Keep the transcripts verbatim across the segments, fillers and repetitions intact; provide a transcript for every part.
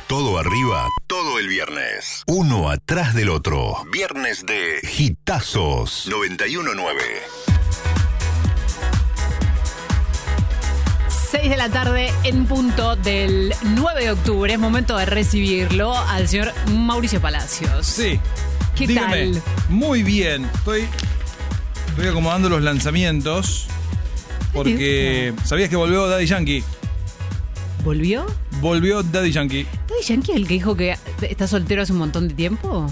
Todo arriba, todo el viernes. Uno atrás del otro. Viernes de Hitazos noventa y uno nueve. seis de la tarde en punto del nueve de octubre. Es momento de recibirlo al señor Mauricio Palacios. Sí. ¿Qué Dígame. tal? Muy bien. Estoy, estoy acomodando los lanzamientos. Porque ¿sabías que volvió Daddy Yankee? ¿Volvió? Volvió Daddy Yankee. ¿Daddy Yankee es el que dijo que está soltero hace un montón de tiempo?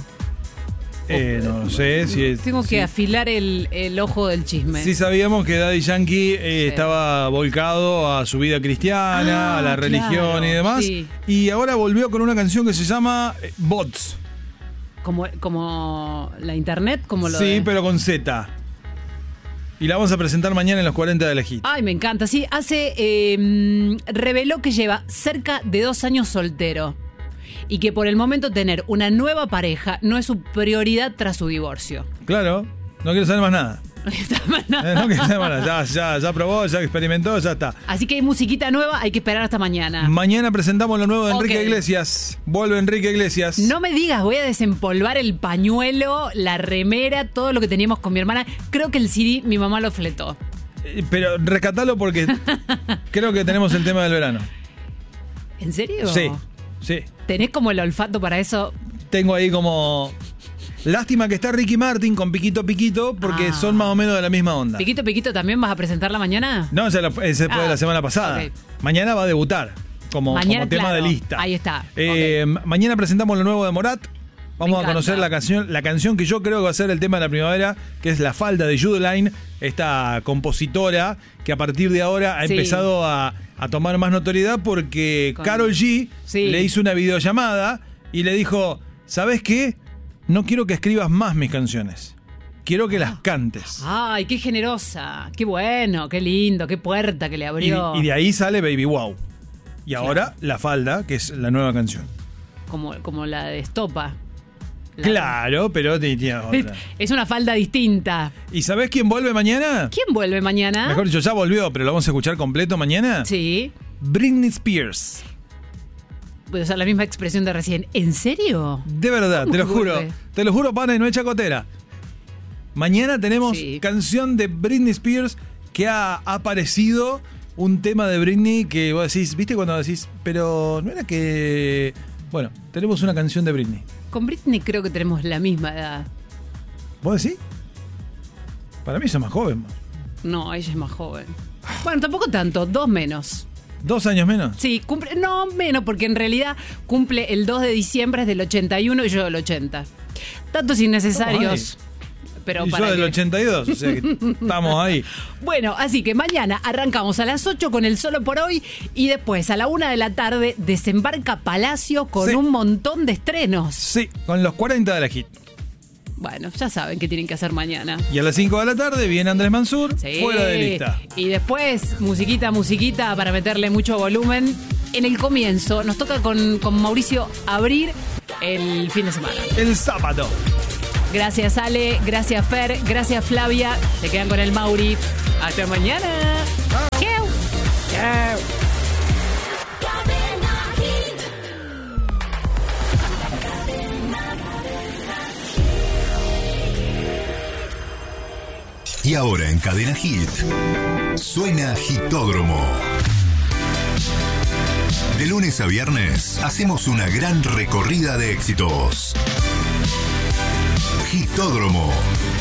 Eh, no lo sé si es, Tengo que si, afilar el, el ojo del chisme. sí sabíamos que Daddy Yankee eh, Sí. estaba volcado a su vida cristiana, Ah, a la religión claro, y demás. sí. Y ahora volvió con una canción que se llama eh, Bots. Como, como la internet, como lo Sí, de... pero con Z. Y la vamos a presentar mañana en los cuarenta de la Hit. Ay, me encanta. Sí, hace... eh, reveló que lleva cerca de dos años soltero. Y que por el momento tener una nueva pareja no es su prioridad tras su divorcio. Claro, no quiero saber más nada. No está mal nada. Eh, no quiero saber más nada. Ya, ya, ya probó, ya experimentó, ya está. Así que hay musiquita nueva, hay que esperar hasta mañana. Mañana presentamos lo nuevo de Enrique Ok. Iglesias. Vuelve Enrique Iglesias. No me digas, voy a desempolvar el pañuelo, la remera, todo lo que teníamos con mi hermana. Creo que el C D mi mamá lo fletó. Eh, Pero rescatalo porque creo que tenemos el tema del verano. ¿En serio? Sí, sí. ¿Tenés como el olfato para eso? Tengo ahí como... Lástima que está Ricky Martin con Piquito Piquito porque Ah. son más o menos de la misma onda. Piquito, Piquito, ¿también vas a presentarla mañana? No, ese fue ese fue Ah, de la semana pasada. ok. Mañana va a debutar como, Mañana, como tema claro. de lista. Ahí está. Eh, ma- Mañana presentamos lo nuevo de Morat. Vamos Me a conocer encanta. la canción, la canción que yo creo que va a ser el tema de la primavera, que es La Falda de Judeline, esta compositora que a partir de ahora ha Sí. empezado a, a tomar más notoriedad porque Con- Karol G Sí. le hizo una videollamada y le dijo, ¿sabes qué? No quiero que escribas más mis canciones. Quiero que las cantes. Ay, qué generosa. Qué bueno, qué lindo, qué puerta que le Y, abrió. y de ahí sale Baby Wow. Y ahora La Falda, que es la nueva canción. Como, como la de Estopa. La- Claro, pero te- tiene Es, otra. es una falda distinta. ¿Y sabés quién vuelve mañana? ¿Quién vuelve mañana? Mejor dicho, ya volvió, pero lo vamos a escuchar completo mañana. Sí. Britney Spears. Puede usar la misma expresión de recién. ¿En serio? De verdad, ¿Cómo te lo que juro. vuelve? Te lo juro, pana, y no es chacotera. Mañana tenemos Sí. canción de Britney Spears que ha aparecido un tema de Britney que vos decís, ¿viste cuando decís? Pero no era que... Bueno, tenemos una canción de Britney. Con Britney creo que tenemos la misma edad. ¿Vos decís? Para mí son más joven. man. No, ella es más joven. Bueno, tampoco tanto, dos menos. ¿Dos años menos? Sí, cumple, no menos, porque en realidad cumple el dos de diciembre, es del ochenta y uno y yo del ochenta. Datos innecesarios. Pero y para yo del que- ochenta y dos, o sea que estamos ahí. Bueno, así que mañana arrancamos a las ocho con el Solo por Hoy y después a la una de la tarde desembarca Palacio con Sí. un montón de estrenos. Sí, con los cuarenta de la Hit. Bueno, ya saben qué tienen que hacer mañana. Y a las cinco de la tarde viene Andrés Mansur, Sí. fuera de lista. Y después, musiquita, musiquita para meterle mucho volumen. En el comienzo, nos toca con, con Mauricio abrir el fin de semana. El sábado. Gracias Ale, gracias Fer, gracias Flavia. Se quedan con el Mauri. Hasta mañana. Chau. Chau. Y ahora en Cadena Hit, suena Hitódromo. De lunes a viernes hacemos una gran recorrida de éxitos. Hitódromo.